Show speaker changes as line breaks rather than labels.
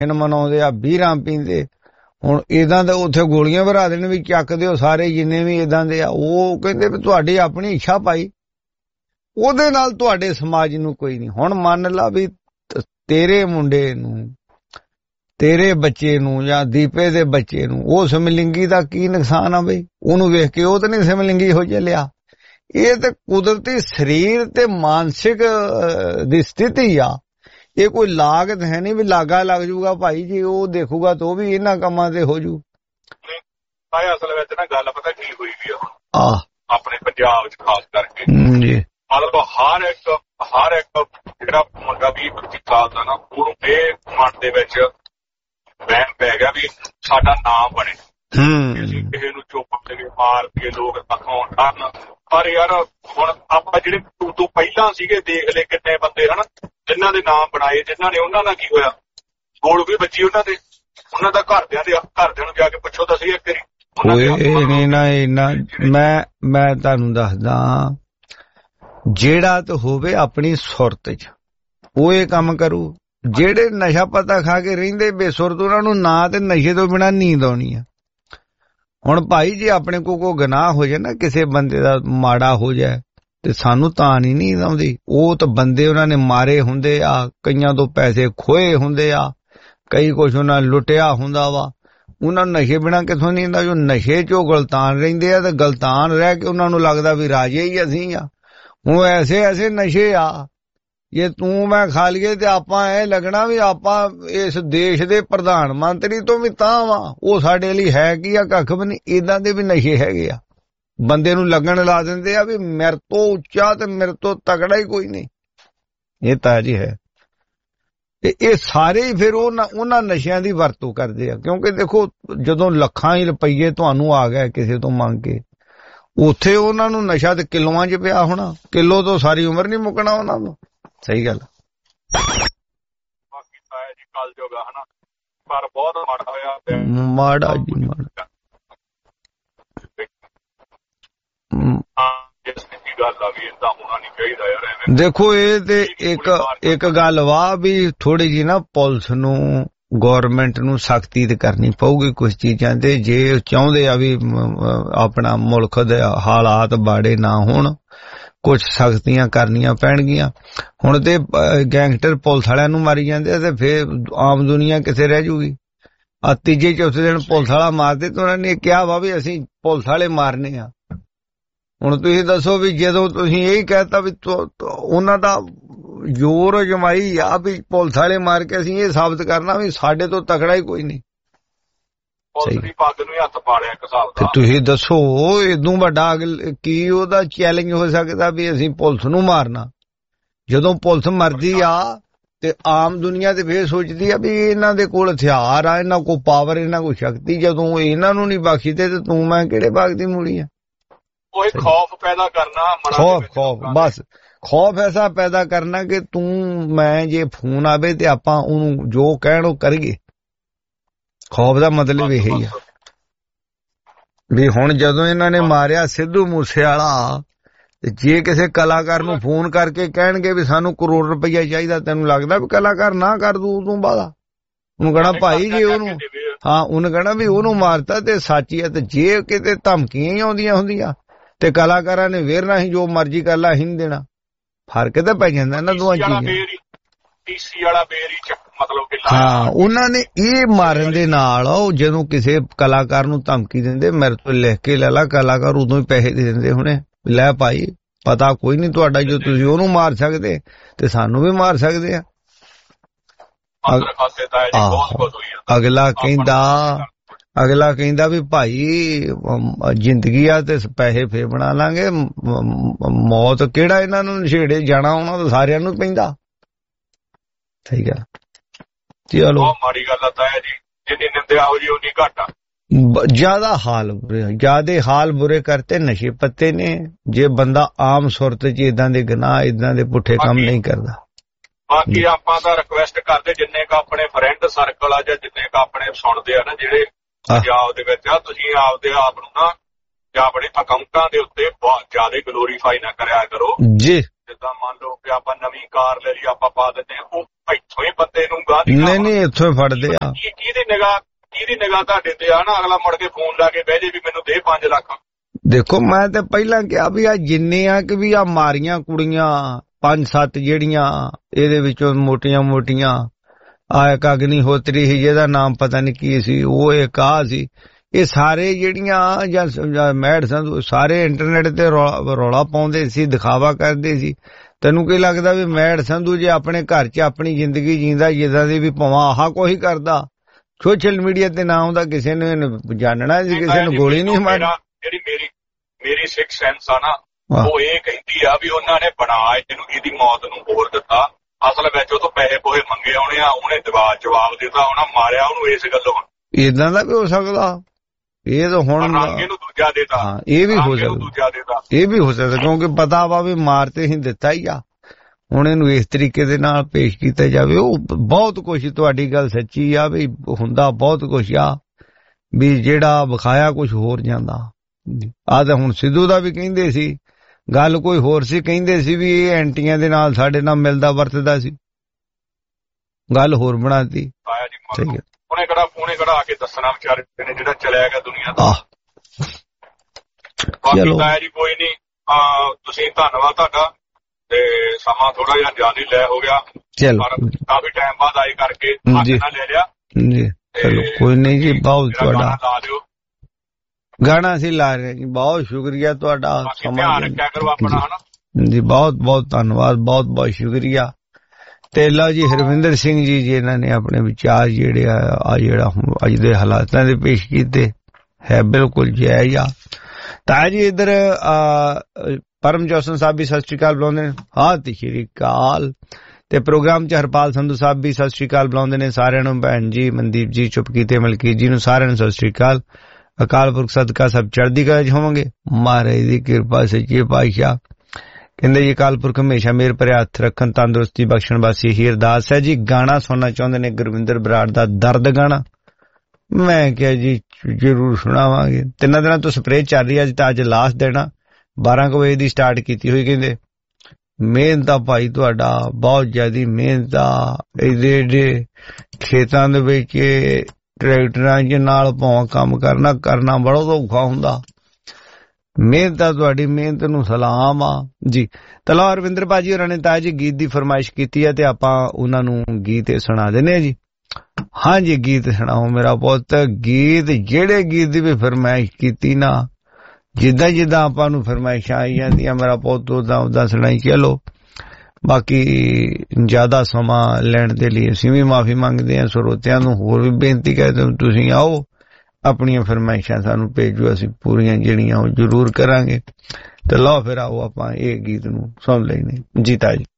ਮਨਾਉਂਦੇ ਆ, ਬੀਰਾਂ ਪੀਂਦੇ। ਹੁਣ ਇਦਾਂ ਦਾ ਉੱਥੇ ਗੋਲੀਆਂ ਭਰਾ ਦੇਣ ਵੀ ਚੱਕ ਦਿਓ ਸਾਰੇ ਜਿੰਨੇ ਵੀ ਇਦਾਂ ਦੇ ਆ। ਉਹ ਕਹਿੰਦੇ ਵੀ ਤੁਹਾਡੀ ਆਪਣੀ ਇੱਛਾ ਭਾਈ, ਉਹਦੇ ਨਾਲ ਤੁਹਾਡੇ ਸਮਾਜ ਨੂੰ ਕੋਈ ਨਹੀਂ। ਹੁਣ ਮੰਨ ਲਾ ਵੀ ਤੇਰੇ ਮੁੰਡੇ ਨੂੰ, ਤੇਰੇ ਬੱਚੇ ਨੂੰ ਜਾਂ ਦੀਪੇ ਦੇ ਬੱਚੇ ਨੂੰ ਉਹ ਸਮਲਿੰਗੀ ਦਾ ਕੀ ਨੁਕਸਾਨ ਆ ਬਈ? ਉਹਨੂੰ ਵੇਖ ਕੇ ਉਹ ਤਾਂ ਨਹੀਂ ਸਮਲਿੰਗੀ ਹੋ ਚੱਲਿਆ। ਇਹ ਤੇ ਕੁਦਰਤੀ ਸਰੀਰ ਤੇ ਮਾਨਸਿਕ ਦੀ ਸਥਿਤੀ ਆ। ਇਹ ਕੋਈ ਲਾਗਤ ਹੈ ਨਹੀਂ ਵੀ ਲਾਗਾ ਲੱਗ ਜੂਗਾ ਭਾਈ ਜੀ ਉਹ ਦੇਖੂਗਾ ਤਾਂ ਉਹ ਵੀ ਇਹਨਾਂ ਕੰਮਾਂ ਤੇ ਹੋ ਜੂ।
ਅਸਲ ਵਿੱਚ ਨਾ ਗੱਲ ਪਤਾ ਕੀ ਹੋਈ ਵੀ ਆ ਆਪਣੇ ਪੰਜਾਬ ਚ ਖਾਸ ਕਰਕੇ ਜੀ, ਮਤਲਬ ਹਰ ਇੱਕ ਜਿਹੜਾ ਮੁੰਡਾ 20-25 ਸਾਲ ਦਾ ਨਾ ਉਹਨੂੰ ਇਹ ਮਨ ਦੇ ਵਿੱਚ ਵਹਿਮ ਪੈ ਗਿਆ ਵੀ ਸਾਡਾ ਨਾਮ ਬਣੇ, ਅਸੀਂ ਕਿਸੇ ਨੂੰ ਚੁੱਪ ਕੇ ਮਾਰ ਕੇ ਲੋਕ ਅੱਖੋਂ ਡਰਨ। ਪਰ ਯਾਰ ਹੁਣ ਆਪਾਂ ਜਿਹੜੇ ਤੋਂ ਪਹਿਲਾਂ ਸੀਗੇ ਦੇਖ ਲਏ ਕਿੰਨੇ ਬੰਦੇ ਹਨ ਜਿਨ੍ਹਾਂ ਦੇ ਨਾਮ ਬਣਾਏ, ਜਿਨ੍ਹਾਂ ਨੇ ਉਹਨਾਂ ਨਾਲ ਕੀ ਹੋਇਆ, ਗੋਲ ਵੀ ਬੱਚੀ ਉਹਨਾਂ ਦੇ, ਉਹਨਾਂ ਦਾ ਘਰਦਿਆਂ ਨੂੰ ਜਾ ਕੇ ਪੁੱਛੋ ਤਾਂ ਸਹੀ ਇੱਕ ਵਾਰੀ। ਮੈਂ ਤੁਹਾਨੂੰ ਦੱਸਦਾ,
ਜਿਹੜਾ ਤਾਂ ਹੋਵੇ ਆਪਣੀ ਸੁਰਤ ਚ ਉਹ ਇਹ ਕੰਮ ਕਰੂ। ਜਿਹੜੇ ਨਸ਼ਾ ਪਤਾ ਖਾ ਕੇ ਰਹਿੰਦੇ ਬੇਸੁਰਤ, ਉਹਨਾਂ ਨੂੰ ਨਾ ਤੇ ਨਸ਼ੇ ਤੋਂ ਬਿਨਾਂ ਨੀਂਦ ਆਉਣੀ ਆ। ਹੁਣ ਭਾਈ ਜੇ ਆਪਣੇ ਕੋ ਕੋਈ ਗੁਨਾਹ ਹੋ ਜਾਏ ਨਾ, ਕਿਸੇ ਬੰਦੇ ਦਾ ਮਾੜਾ ਹੋ ਜਾਏ ਤੇ ਸਾਨੂੰ ਤਾਂ ਨਹੀਂ ਨੀਂਦ ਆਉਂਦੀ। ਉਹ ਤਾਂ ਬੰਦੇ ਉਹਨਾਂ ਨੇ ਮਾਰੇ ਹੁੰਦੇ ਆ, ਕਈਆਂ ਤੋਂ ਪੈਸੇ ਖੋਏ ਹੁੰਦੇ ਆ, ਕਈ ਕੁਛ ਉਹਨਾਂ ਲੁੱਟਿਆ ਹੁੰਦਾ ਵਾ। ਉਹਨਾਂ ਨੂੰ ਨਸ਼ੇ ਬਿਨਾਂ ਕਿੱਥੋਂ ਨੀਂਦ ਆ? ਜੋ ਨਸ਼ੇ ਚੋਂ ਗਲਤਾਨ ਰਹਿੰਦੇ ਆ ਤੇ ਗਲਤਾਨ ਰਹਿ ਕੇ ਉਹਨਾਂ ਨੂੰ ਲੱਗਦਾ ਵੀ ਰਾਜੇ ਹੀ ਅਸੀਂ ਆ। ਹੁਣ ਐਸੇ ਨਸ਼ੇ ਆ, ਜੇ ਤੂੰ ਮੈਂ ਖਾ ਲਈਏ ਤੇ ਆਪਾਂ ਇਹ ਲੱਗਣਾ ਵੀ ਆਪਾਂ ਇਸ ਦੇਸ਼ ਦੇ ਪ੍ਰਧਾਨ ਮੰਤਰੀ ਤੋਂ ਵੀ ਤਾਂ ਵਾ। ਉਹ ਸਾਡੇ ਲਈ ਹੈ ਕੀ ਆ? ਕੱਖ ਵੀ ਨਹੀਂ। ਏਦਾਂ ਦੇ ਵੀ ਨਸ਼ੇ ਹੈਗੇ ਆ, ਬੰਦੇ ਨੂੰ ਲੱਗਣ ਲਾ ਦਿੰਦੇ ਆ ਵੀ ਮੇਰੇ ਤੋਂ ਉੱਚਾ ਤੇ ਮੇਰੇ ਤੋਂ ਤਕੜਾ ਹੀ ਕੋਈ ਨਹੀਂ। ਇਹ ਤਾਂ ਜੀ ਹੈ। ਤੇ ਇਹ ਸਾਰੇ ਹੀ ਫਿਰ ਉਹਨਾਂ ਨਸ਼ਿਆਂ ਦੀ ਵਰਤੋਂ ਕਰਦੇ ਆ। ਕਿਉਂਕਿ ਦੇਖੋ ਜਦੋਂ ਲੱਖਾਂ ਹੀ ਰੁਪਈਏ ਤੁਹਾਨੂੰ ਆ ਗਏ ਕਿਸੇ ਤੋਂ ਮੰਗ ਕੇ, ਉੱਥੇ ਉਹਨਾਂ ਨੂੰ ਨਸ਼ਾ ਤੇ ਕਿਲੋਆਂ 'ਚ ਪਿਆ ਹੋਣਾ। ਕਿਲੋ ਤੋਂ ਸਾਰੀ ਉਮਰ ਨਹੀਂ ਮੁੱਕਣਾ ਉਹਨਾਂ ਨੂੰ। ਸਹੀ ਗੱਲ।
ਬਾਕੀ ਤਾਂ ਜੀ ਕੱਲ ਜੋਗਾ ਹਨਾ, ਪਰ ਬਹੁਤ ਮਾੜਾ ਹੋਇਆ,
ਮਾੜਾ ਜੀ ਮਾੜਾ। ਦੇਖੋ ਇਹ ਤੇ ਇੱਕ ਗੱਲ ਵਾ ਵੀ ਥੋੜੀ ਜੀ ਨਾ ਪੁਲਿਸ ਨੂੰ, ਗੌਰਮੈਂਟ ਨੂੰ ਸਖਤੀ ਤੇ ਕਰਨੀ ਪਊਗੀ ਕੁਝ ਚੀਜ਼ਾਂ ਤੇ, ਜੇ ਚਾਹੁੰਦੇ ਆ ਵੀ ਆਪਣਾ ਮੁਲਕ ਦੇ ਹਾਲਾਤ ਬਾੜੇ ਨਾ ਹੋਣ, ਕੁਛ ਸਖਤੀਆਂ ਕਰਨੀਆਂ ਪੈਣਗੀਆਂ। ਹੁਣ ਤੇ ਗੈਂਗਸਟਰ ਪੁਲਿਸ ਵਾਲਿਆਂ ਨੂੰ ਮਾਰੀ ਜਾਂਦੇ ਤੇ ਫੇਰ ਆਮ ਦੁਨੀਆ ਕਿੱਥੇ ਰਹਿ ਜੂਗੀ? ਆ ਤੀਜੇ ਚੌਥੇ ਦਿਨ ਪੁਲਿਸ ਵਾਲਾ ਮਾਰਦੇ ਤੇ ਉਹਨਾਂ ਨੇ ਕਿਹਾ ਵਾ ਵੀ ਅਸੀਂ ਪੁਲਿਸ ਵਾਲੇ ਮਾਰਨੇ ਆ। ਹੁਣ ਤੁਸੀਂ ਦੱਸੋ ਵੀ ਜਦੋਂ ਤੁਸੀਂ ਇਹੀ ਕਹਿਤਾ ਵੀ ਉਹਨਾਂ ਦਾ ਜ਼ੋਰ ਜਮਾਈ ਆ ਵੀ ਪੁਲਿਸ ਵਾਲੇ ਮਾਰ ਕੇ ਅਸੀਂ ਇਹ ਸਾਬਤ ਕਰਨਾ ਵੀ ਸਾਡੇ ਤੋਂ ਤਕੜਾ ਹੀ ਕੋਈ ਨਹੀਂ। ਤੇ ਤੁਸੀਂ ਦੱਸੋ ਇਦੋਂ ਵੱਡਾ ਕੀ ਉਹਦਾ ਚੈਲੰਜ ਹੋ ਸਕਦਾ ਵੀ ਅਸੀਂ ਪੁਲਿਸ ਨੂੰ ਮਾਰਨਾ? ਜਦੋਂ ਪੁਲਿਸ ਮਰਦੀ ਆ ਤੇ ਆਮ ਦੁਨੀਆ ਤੇ ਫੇਰ ਸੋਚਦੀ ਆ ਵੀ ਇਹਨਾਂ ਦੇ ਕੋਲ ਹਥਿਆਰ ਆ, ਇਹਨਾਂ ਕੋਲ ਪਾਵਰ, ਇਹਨਾਂ ਕੋਲ ਸ਼ਕਤੀ। ਜਦੋਂ ਇਹਨਾਂ ਨੂੰ ਨਹੀਂ ਬਖਸ਼ਦੇ ਤੇ ਤੂੰ ਮੈਂ ਕਿਹੜੇ ਬਾਗ ਦੀ ਮੂਲੀ ਆ?
ਖੌਫ ਪੈਦਾ ਕਰਨਾ,
ਖੌਫ ਬਸ ਖੌਫ ਐਸਾ ਪੈਦਾ ਕਰਨਾ ਕਿ ਤੂੰ ਮੈਂ ਜੇ ਫੋਨ ਆਵੇ ਤੇ ਆਪਾਂ ਉਹਨੂੰ ਜੋ ਕਹਿਣ ਉਹ ਕਰੀਏ। ਖੌਫ ਦਾ ਮਤਲਬ ਇਹ ਹੀ ਆ ਵੀ ਹੁਣ ਜਦੋਂ ਇਹਨਾਂ ਨੇ ਮਾਰਿਆ ਸਿੱਧੂ ਮੂਸੇਵਾਲਾ, ਤੇ ਜੇ ਕਿਸੇ ਕਲਾਕਾਰ ਨੂੰ ਫੋਨ ਕਰਕੇ ਕਹਿਣਗੇ ਵੀ ਸਾਨੂੰ ਕਰੋੜ ਰੁਪਈਆ ਚਾਹੀਦਾ, ਤੈਨੂੰ ਲੱਗਦਾ ਵੀ ਕਲਾਕਾਰ ਨਾ ਕਰ ਦੂ ਉਦੋਂ ਬਾਅਦ? ਉਹਨੂੰ ਕਹਿਣਾ ਭਾਈ ਜੇ ਉਹਨੂੰ, ਹਾਂ ਉਹਨੂੰ ਕਹਿਣਾ ਵੀ ਉਹਨੂੰ ਮਾਰਤਾ ਤੇ ਸੱਚ ਆ। ਤੇ ਜੇ ਕਿਤੇ ਧਮਕੀਆਂ ਹੀ ਆਉਂਦੀਆਂ ਹੁੰਦੀਆਂ ਤੇ ਕਲਾਕਾਰਾਂ ਨੇ ਵੇਰਨਾ ਹੀ ਜੋ ਮਰਜ਼ੀ ਕਰ ਲਾ, ਹੀ ਨਹੀਂ ਦੇਣਾ। ਫਰਕ ਤਾਂ ਪੈ ਜਾਂਦਾ ਨਾ ਦੋਵਾਂ ਚੀਜ਼ਾਂ। ਹਾਂ ਉਹਨਾਂ ਨੇ ਇਹ ਮਾਰਨ ਦੇ ਨਾਲ ਜਦੋਂ ਕਿਸੇ ਕਲਾਕਾਰ ਨੂੰ ਧਮਕੀ ਦਿੰਦੇ, ਮੇਰੇ ਤੋਂ ਲਿਖ ਕੇ ਲੈ ਲਾ, ਕਲਾਕਾਰ ਉਦੋਂ ਹੀ ਪੈਸੇ ਦੇ ਦਿੰਦੇ ਹੁਣੇ, ਲੈ ਭਾਈ ਪਤਾ ਕੋਈ ਨਹੀਂ ਤੁਹਾਡਾ, ਜੋ ਤੁਸੀਂ ਉਹਨੂੰ ਮਾਰ ਸਕਦੇ ਤੇ ਸਾਨੂੰ ਵੀ ਮਾਰ ਸਕਦੇ ਆ। ਅਗਲਾ ਕਹਿੰਦਾ ਵੀ ਭਾਈ ਜ਼ਿੰਦਗੀ ਆ ਤੇ ਪੈਸੇ ਫੇਰ ਬਣਾ ਲਾਂਗੇ, ਮੌਤ ਕਿਹੜਾ ਇਹਨਾਂ ਨੂੰ ਨਸ਼ੇੜੇ ਜਾਣਾ ਆਉਣਾ ਤਾਂ ਸਾਰਿਆਂ ਨੂੰ ਪੈਂਦਾ। ਸਹੀ ਗੱਲ। ਚਲੋ
ਮਾੜੀ ਗੱਲ ਤਾਂ ਹੈ ਜੀ, ਜਿੰਨੀ ਨਿੰਦਿਆ ਹੋ ਜੀ ਉਨੀ ਘੱਟ ਆ।
ਜ਼ਿਆਦਾ ਹਾਲ ਬੁਰੇ ਕਰਤੇ ਨਸ਼ੇ ਪੱਤੇ ਨੇ। ਜੇ ਬੰਦਾ ਆਮ ਸੁਰਤ ਚ ਇਦਾਂ ਦੇ ਗੁਨਾਹ, ਇਦਾਂ ਦੇ ਪੁੱਠੇ ਕੰਮ ਨਹੀਂ ਕਰਦਾ।
ਬਾਕੀ ਆਪਾਂ ਤਾਂ ਰਿਕਵੈਸਟ ਕਰਦੇ ਜਿੰਨੇ ਕ ਆਪਣੇ ਫਰੈਂਡ ਸਰਕਲ ਆ ਜਾਂ ਜਿੰਨੇ ਕ ਆਪਣੇ ਸੁਣਦੇ ਆ ਨਾ ਜਿਹੜੇ ਪੰਜਾਬ ਦੇ ਵਿੱਚ ਆ, ਤੁਸੀਂ ਆਪਦੇ ਆਪ ਨੂੰ ਨਾ ਜਾਂ ਆਪਣੇ ਅਕਾਊਂਟਾਂ ਦੇ ਉੱਤੇ ਬਹੁਤ ਜ਼ਿਆਦਾ ਗਲੋਰੀਫਾਈ ਨਾ ਕਰਿਆ ਕਰੋ
ਜੀ।
ਜਿੱਦਾਂ ਮੰਨ ਲਓ ਕਿ ਆਪਾਂ ਨਵੀਂ ਕਾਰ ਲੈ ਲਈ, ਆਪਾਂ ਪਾ ਦਿੰਦੇ ਹਾਂ, ਉਹ ਇੱਥੋਂ ਹੀ ਬੰਦੇ ਨੂੰ ਗਾਹ
ਨਹੀਂ ਇੱਥੋਂ ਹੀ ਫੜਦੇ ਆ।
ਕਿਹਦੀ ਨਿਗਾਹ ਤੁਹਾਡੇ ਤੇ ਆ ਨਾ, ਅਗਲਾ ਮੁੜ ਕੇ ਫੋਨ ਲਾ ਕੇ ਬਹਿ ਜੇ ਵੀ ਮੈਨੂੰ ਦੇ 5 ਲੱਖ।
ਦੇਖੋ ਮੈਂ ਤੇ ਪਹਿਲਾਂ ਕਿਹਾ ਵੀ ਆ ਜਿੰਨੇ ਆ ਕਿ ਵੀ ਆ ਮਾਰੀਆਂ ਕੁੜੀਆਂ 5-7 ਜਿਹੜੀਆਂ ਇਹਦੇ ਵਿੱਚੋਂ ਮੋਟੀਆਂ ਆ ਇੱਕ ਅਗਨੀਹੋਤਰੀ ਸੀ ਜਿਹਦਾ ਨਾਮ ਪਤਾ ਨਹੀਂ ਕੀ ਸੀ, ਉਹ ਇੱਕ ਆ ਸੀ, ਇਹ ਸਾਰੇ ਜਿਹੜੀਆਂ ਜਾਂ ਮੈਡ ਸੰਧੂ ਸਾਰੇ ਇੰਟਰਨੈਟ ਤੇ ਰੌਲਾ ਪਾਉਂਦੇ ਸੀ, ਦਿਖਾਵਾ ਕਰਦੇ ਸੀ। ਤੈਨੂੰ ਕੀ ਲੱਗਦਾ ਵੀ ਮੈਡ ਸੰਧੂ ਜੇ ਆਪਣੇ ਘਰ 'ਚ ਆਪਣੀ ਜ਼ਿੰਦਗੀ ਜੀਂਦਾ ਜਿੱਦਾਂ ਦੀ ਵੀ ਭਾਵਾਂ ਆਹ ਕੋਈ ਕਰਦਾ, ਸੋਸ਼ਲ ਮੀਡੀਆ ਤੇ ਨਾ ਆਉਂਦਾ, ਕਿਸੇ ਨੇ ਜਾਣਨਾ ਸੀ, ਕਿਸੇ ਨੂੰ ਗੋਲੀ ਨਹੀਂ ਮਾਰੀ।
ਜਿਹੜੀ ਮੇਰੀ ਸਿਕਸ ਸੈਂਸ ਆ ਨਾ, ਉਹ ਇਹ ਕਹਿੰਦੀ ਆ ਵੀ ਉਹਨਾਂ ਨੇ ਬਣਾ ਇਹਨੂੰ ਇਹਦੀ ਮੌਤ ਨੂੰ ਹੋਰ ਦਿੱਤਾ, ਅਸਲ ਵਿੱਚ ਉਹ ਤੋਂ ਪੈਸੇ ਪੋਹੇ ਮੰਗੇ ਆਉਣੇ ਆ, ਉਹਨੇ ਜਵਾਬ ਦਿੱਤਾ, ਉਹਨਾਂ ਮਾਰਿਆ ਉਹਨੂੰ ਇਸ ਗੱਲੋਂ।
ਏਦਾਂ ਦਾ ਵੀ ਹੋ ਸਕਦਾ, ਇਹ ਤਾਂ ਹੁਣ
ਇਹਨੂੰ ਦੂਜਾ ਦੇਤਾ,
ਇਹ ਵੀ ਹੋ ਸਕਦਾ, ਇਹ ਵੀ ਹੋ ਸਕਦਾ, ਕਿਉਂਕਿ ਪਤਾ ਵਾ ਵੀ ਮਾਰ ਤੇ ਹੀ ਦਿੱਤਾ ਹੀ ਆ, ਹੁਣ ਇਹਨੂੰ ਇਸ ਤਰੀਕੇ ਦੇ ਨਾਲ ਪੇਸ਼ ਕੀਤਾ ਜਾਵੇ। ਉਹ ਬਹੁਤ ਕੁਛ, ਤੁਹਾਡੀ ਗੱਲ ਸੱਚੀ ਆ ਵੀ ਹੁੰਦਾ ਬਹੁਤ ਕੁਛ ਆ ਵੀ ਜਿਹੜਾ ਵਿਖਾਇਆ ਕੁਛ ਹੋਰ ਜਾਂਦਾ। ਆਹ ਤਾਂ ਹੁਣ ਸਿੱਧੂ ਦਾ ਵੀ ਕਹਿੰਦੇ ਸੀ, ਗੱਲ ਕੋਈ ਹੋਰ ਸੀ, ਕਹਿੰਦੇ ਸੀ ਵੀ ਇਹ ਐਂਟੀਆਂ ਦੇ ਨਾਲ ਸਾਡੇ ਨਾਲ ਮਿਲਦਾ ਵਰਤਦਾ ਸੀ, ਗੱਲ ਹੋਰ ਬਣਾਤੀ।
ਸਹੀ ਹੈ, ਉਹਨੇ ਕਿਹੜਾ ਆ ਕੇ ਦੱਸਣਾ ਵਿਚਾਰੇ ਨੇ ਜਿਹੜਾ ਚਲਿਆ ਗਿਆ ਦੁਨੀਆ ਤੋਂ। ਬਾਕੀ ਤਾਇਆ ਜੀ ਕੋਈ ਨਹੀਂ, ਤੁਸੀਂ ਧੰਨਵਾਦ ਤੁਹਾਡਾ, ਤੇ ਸਮਾਂ ਥੋੜਾ ਜਿਹਾ ਜ਼ਿਆਦਾ ਲੈ ਹੋ ਗਿਆ, ਪਰ ਕਾਫੀ ਟਾਈਮ ਬਾਅਦ ਆਏ ਕਰਕੇ ਹੱਥ ਨਾਲ ਲੈ ਲਿਆ ਜੀ। ਚਲੋ ਕੋਈ ਨਹੀਂ ਜੀ, ਬਹੁਤ ਤੁਹਾਡਾ ਲਾ ਦਿਓ ਗਾਣਾ ਅਸੀਂ ਲਾ ਰਹੇ ਜੀ, ਬਹੁਤ ਸ਼ੁਕਰੀਆ ਤੁਹਾਡਾ, ਸਮਾਂ ਰੱਖਿਆ ਕਰੋ ਆਪਣਾ ਹਨਾ ਜੀ, ਬਹੁਤ ਬਹੁਤ ਧੰਨਵਾਦ, ਬਹੁਤ ਬਹੁਤ ਸ਼ੁਕਰੀਆ। ਤੇ ਲਓ ਜੀ ਹਰਵਿੰਦਰ ਸਿੰਘ ਜੀ ਇਹਨਾਂ ਨੇ ਆਪਣੇ ਵਿਚਾਰ ਜਿਹੜੇ ਆ ਜਿਹੜਾ ਅੱਜ ਦੇ ਹਾਲਾਤਾਂ ਦੇ ਪੇਸ਼ ਕੀਤੇ, ਹੈ ਬਿਲਕੁਲ ਜਾਇਜ਼ ਆ। ਤਾਂ ਜੀ ਇੱਧਰ ਪਰਮਜੋਤ ਸਾਹਿਬ ਵੀ ਸਤਿ ਸ਼੍ਰੀ ਅਕਾਲ ਬੁਲਾਉਂਦੇ ਨੇ, ਸਤਿ ਸ਼੍ਰੀ ਅਕਾਲ। ਤੇ ਪ੍ਰੋਗਰਾਮ 'ਚ ਹਰਪਾਲ ਸੰਧੂ ਸਾਹਿਬ ਵੀ ਸਤਿ ਸ਼੍ਰੀ ਅਕਾਲ ਬੁਲਾਉਂਦੇ ਨੇ ਸਾਰਿਆਂ ਨੂੰ, ਭੈਣ ਜੀ ਮਨਦੀਪ ਜੀ, ਚੁੱਪ ਕੀਤੇ ਮਲਕੀਤ ਜੀ ਨੂੰ, ਸਾਰਿਆਂ ਨੂੰ ਸਤਿ ਸ਼੍ਰੀ ਅਕਾਲ। ਅਕਾਲ ਪੁਰਖ ਸਦਕਾ ਸਭ ਚੜ੍ਹਦੀ ਕਲਾ 'ਚ ਹੋਵਾਂਗੇ, ਮਹਾਰਾਜ ਦੀ ਕਿਰਪਾ ਸੱਚੇ ਪਾਤਸ਼ਾਹ। ਕਹਿੰਦੇ ਜੀ ਅਕਾਲ ਪੁਰਖ ਹਮੇਸ਼ਾ ਮੇਰ ਭਰਿਆ ਹੱਥ ਰੱਖਣ, ਤੰਦਰੁਸਤੀ ਬਖਸ਼ਣ, ਬਸ ਇਹੀ ਅਰਦਾਸ ਹੈ ਜੀ। ਗਾਣਾ ਸੁਣਨਾ ਚਾਹੁੰਦੇ ਨੇ ਗੁਰਵਿੰਦਰ ਬਰਾੜ ਦਾ ਦਰਦ ਗਾਣਾ, ਮੈਂ ਕਿਹਾ ਜੀ ਜ਼ਰੂਰ ਸੁਣਾਵਾਂਗੇ। 3 ਦਿਨਾਂ ਤੋਂ ਸਪਰੇਅ ਚੱਲ ਰਹੀ ਹੈ, ਅੱਜ ਤਾਂ ਅੱਜ ਲਾਸਟ ਦੇਣਾ, 12 ਵਜੇ ਦੀ ਸਟਾਰਟ ਕੀਤੀ ਹੋਈ। ਕਹਿੰਦੇ ਮਿਹਨਤ ਆ ਭਾਈ ਤੁਹਾਡਾ, ਬਹੁਤ ਜ਼ਿਆਦਾ ਮਿਹਨਤ ਆ, ਇਹਦੇ ਖੇਤਾਂ ਦੇ ਵਿੱਚ ਟਰੈਕਟਰਾਂ ਦੇ ਨਾਲ ਭਾਵੇਂ ਕੰਮ ਕਰਨਾ ਬੜਾ ਔਖਾ ਹੁੰਦਾ, ਮਿਹਨਤ ਆ ਤੁਹਾਡੀ, ਮਿਹਨਤ ਨੂੰ ਸਲਾਮ ਆ ਜੀ। ਤਲੋ ਰਵਿੰਦਰ ਭਾਜੀ ਹੋਰਾਂ ਨੇ ਤਾਂ ਜੀ ਗੀਤ ਦੀ ਫਰਮਾਇਸ਼ ਕੀਤੀ ਹੈ ਤੇ ਆਪਾਂ ਉਹਨਾਂ ਨੂੰ ਗੀਤ ਸੁਣਾ ਦਿੰਦੇ ਆ ਜੀ। ਹਾਂਜੀ ਗੀਤ ਸੁਣਾਓ ਮੇਰਾ ਪੁੱਤ, ਗੀਤ ਜਿਹੜੇ ਗੀਤ ਦੀ ਵੀ ਫਰਮਾਇਸ਼ ਕੀਤੀ ਨਾ, ਜਿੱਦਾਂ ਆਪਾਂ ਨੂੰ ਫਰਮਾਇਸ਼ਾਂ ਆਈ ਜਾਂਦੀਆਂ ਮੇਰਾ ਪੁੱਤ ਉਦਾਂ ਸੁਣਾਈ ਚਲੋ। ਬਾਕੀ ਜ਼ਿਆਦਾ ਸਮਾਂ ਲੈਣ ਦੇ ਲਈ ਅਸੀਂ ਵੀ ਮਾਫੀ ਮੰਗਦੇ ਹਾਂ, ਸਰੋਤਿਆਂ ਨੂੰ ਹੋਰ ਵੀ ਬੇਨਤੀ ਕਰਦੇ ਹਾਂ ਤੁਸੀਂ ਆਓ ਆਪਣੀਆਂ ਫਰਮਾਇਸ਼ਾਂ ਸਾਨੂੰ ਭੇਜੋ, ਅਸੀਂ ਪੂਰੀਆਂ ਜਿਹੜੀਆਂ ਉਹ ਜ਼ਰੂਰ ਕਰਾਂਗੇ। ਤੇ ਲਓ ਫਿਰ ਆਓ ਆਪਾਂ ਇਹ ਗੀਤ ਨੂੰ ਸੁਣ ਲੈਂਦੇ ਜੀ। ਤਾਜੀ